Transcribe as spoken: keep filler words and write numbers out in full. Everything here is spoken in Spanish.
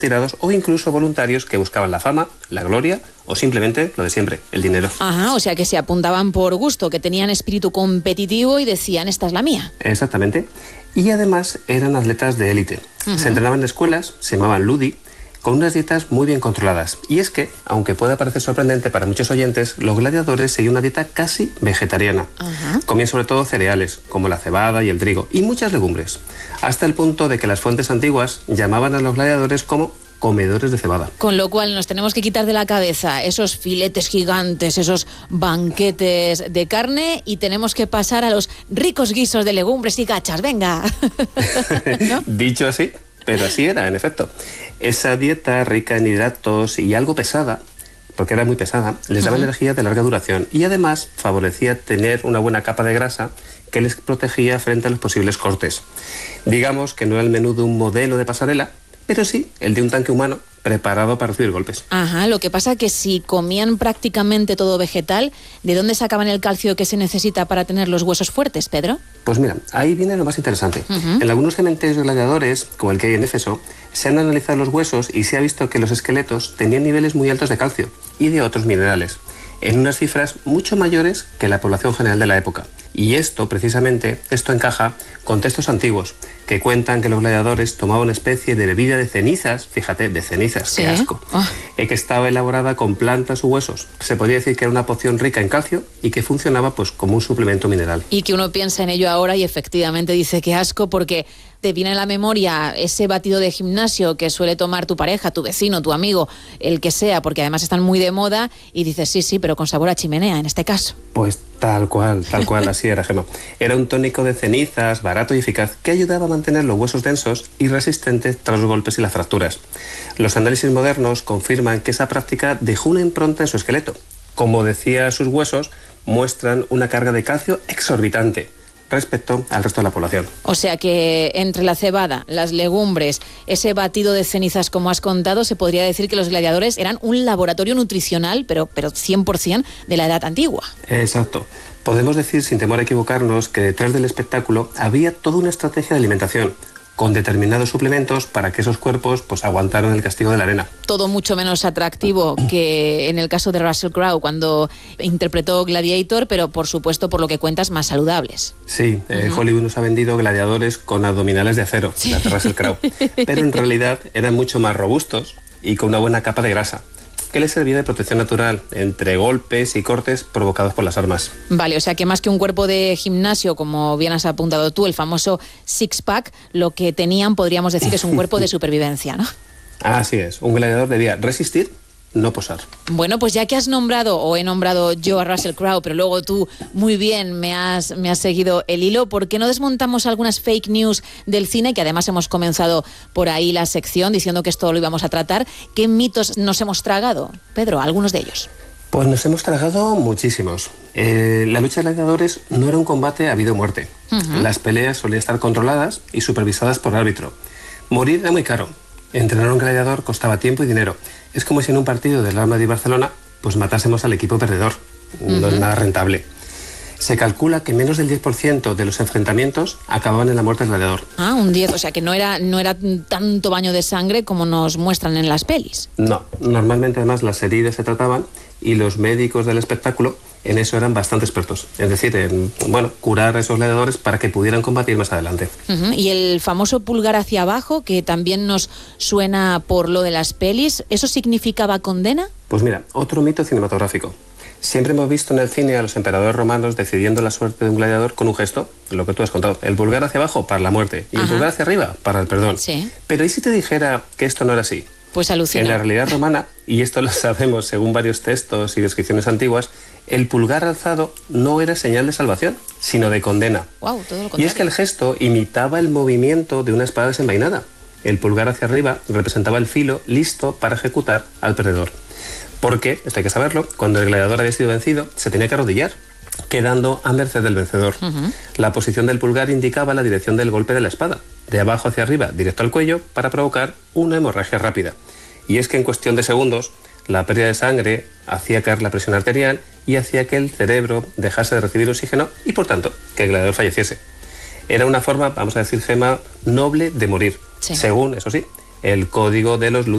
tirados o incluso voluntarios que buscaban la fama, la gloria o simplemente lo de siempre, el dinero. Ajá, o sea que se apuntaban por gusto, que tenían espíritu competitivo y decían, esta es la mía. Exactamente. Y además eran atletas de élite. Uh-huh. Se entrenaban en escuelas, se llamaban Ludi, con unas dietas muy bien controladas. Y es que, aunque pueda parecer sorprendente para muchos oyentes, los gladiadores seguían una dieta casi vegetariana. Uh-huh. Comían sobre todo cereales, como la cebada y el trigo, y muchas legumbres, hasta el punto de que las fuentes antiguas llamaban a los gladiadores como comedores de cebada. Con lo cual nos tenemos que quitar de la cabeza esos filetes gigantes, esos banquetes de carne y tenemos que pasar a los ricos guisos de legumbres y gachas. ¡Venga! ¿No? Dicho así, pero así era, en efecto. Esa dieta rica en hidratos y algo pesada, porque era muy pesada, les daba uh-huh. energía de larga duración y además favorecía tener una buena capa de grasa que les protegía frente a los posibles cortes. Digamos que no era el menú de un modelo de pasarela, pero sí el de un tanque humano preparado para recibir golpes. Ajá, lo que pasa que si comían prácticamente todo vegetal, ¿de dónde sacaban el calcio que se necesita para tener los huesos fuertes, Pedro? Pues mira, ahí viene lo más interesante. Uh-huh. En algunos cementerios de gladiadores, como el que hay en Éfeso, se han analizado los huesos y se ha visto que los esqueletos tenían niveles muy altos de calcio y de otros minerales, en unas cifras mucho mayores que la población general de la época. Y esto, precisamente, esto encaja con textos antiguos que cuentan que los gladiadores tomaban una especie de bebida de cenizas, fíjate, de cenizas, ¿sí? Qué asco, oh. eh, que estaba elaborada con plantas u huesos. Se podría decir que era una poción rica en calcio y que funcionaba pues como un suplemento mineral. Y que uno piensa en ello ahora y efectivamente dice que asco porque te viene a la memoria ese batido de gimnasio que suele tomar tu pareja, tu vecino, tu amigo, el que sea, porque además están muy de moda y dices sí, sí, pero con sabor a chimenea en este caso. Pues tal cual, tal cual, así era, Gemma. Era un tónico de cenizas, barato y eficaz, que ayudaba a mantener los huesos densos y resistentes tras los golpes y las fracturas. Los análisis modernos confirman que esa práctica dejó una impronta en su esqueleto. Como decía, sus huesos muestran una carga de calcio exorbitante respecto al resto de la población. O sea que entre la cebada, las legumbres, ese batido de cenizas como has contado, se podría decir que los gladiadores eran un laboratorio nutricional, pero, pero cien por ciento de la edad antigua. Exacto. Podemos decir, sin temor a equivocarnos, que detrás del espectáculo había toda una estrategia de alimentación, con determinados suplementos para que esos cuerpos pues aguantaran el castigo de la arena. Todo mucho menos atractivo que en el caso de Russell Crowe cuando interpretó Gladiator, pero por supuesto, por lo que cuentas, más saludables. Sí, eh, uh-huh. Hollywood nos ha vendido gladiadores con abdominales de acero, sí. Las de Russell Crowe, pero en realidad eran mucho más robustos y con una buena capa de grasa, que les servía de protección natural entre golpes y cortes provocados por las armas. Vale, o sea que más que un cuerpo de gimnasio, como bien has apuntado tú, el famoso six-pack, lo que tenían, podríamos decir, es un cuerpo de supervivencia, ¿no? Así es, un gladiador debía resistir, no posar. Bueno, pues ya que has nombrado, o he nombrado yo a Russell Crowe, pero luego tú muy bien me has, me has seguido el hilo, ¿por qué no desmontamos algunas fake news del cine, que además hemos comenzado por ahí la sección diciendo que esto lo íbamos a tratar? ¿Qué mitos nos hemos tragado? Pedro, algunos de ellos. Pues nos hemos tragado muchísimos. Eh, la lucha de gladiadores no era un combate a vida o muerte. Uh-huh. Las peleas solían estar controladas y supervisadas por el árbitro. Morir era muy caro. Entrenar a un gladiador costaba tiempo y dinero. Es como si en un partido del Real Madrid-Barcelona pues matásemos al equipo perdedor. Uh-huh. No es nada rentable. Se calcula que menos del diez por ciento de los enfrentamientos acababan en la muerte del gladiador. Ah, un diez, o sea que no era, no era tanto baño de sangre como nos muestran en las pelis. No, normalmente además las heridas se trataban y los médicos del espectáculo en eso eran bastante expertos. Es decir, en bueno, curar a esos gladiadores para que pudieran combatir más adelante. Uh-huh. Y el famoso pulgar hacia abajo, que también nos suena por lo de las pelis, ¿eso significaba condena? Pues mira, otro mito cinematográfico. Siempre hemos visto en el cine a los emperadores romanos decidiendo la suerte de un gladiador con un gesto, lo que tú has contado, el pulgar hacia abajo para la muerte y Ajá. el pulgar hacia arriba para el perdón. Sí. Pero ¿y si te dijera que esto no era así? Pues alucina. En la realidad romana, y esto lo sabemos según varios textos y descripciones antiguas, el pulgar alzado no era señal de salvación, sino de condena. Wow, todo lo contrario. Y es que el gesto imitaba el movimiento de una espada desenvainada. El pulgar hacia arriba representaba el filo listo para ejecutar al perdedor. Porque, esto hay que saberlo, cuando el gladiador había sido vencido, se tenía que arrodillar, quedando a merced del vencedor. Uh-huh. La posición del pulgar indicaba la dirección del golpe de la espada, de abajo hacia arriba, directo al cuello, para provocar una hemorragia rápida. Y es que en cuestión de segundos, la pérdida de sangre hacía caer la presión arterial y hacía que el cerebro dejase de recibir oxígeno y, por tanto, que el gladiador falleciese. Era una forma, vamos a decir, Gemma, noble de morir, sí. según, eso sí, el código de los